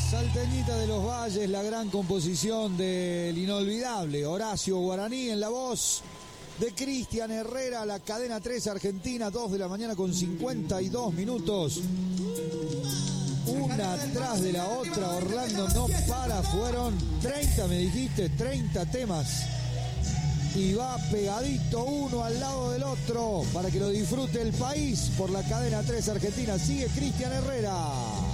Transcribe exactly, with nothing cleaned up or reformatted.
Salteñita de los Valles, la gran composición del inolvidable Horacio Guaraní en la voz de Cristian Herrera, la cadena tres Argentina, dos de la mañana con cincuenta y dos minutos. Una atrás de la otra, Orlando no para, fueron treinta, me dijiste, treinta temas. Y va pegadito uno al lado del otro para que lo disfrute el país por la cadena tres Argentina. Sigue Cristian Herrera.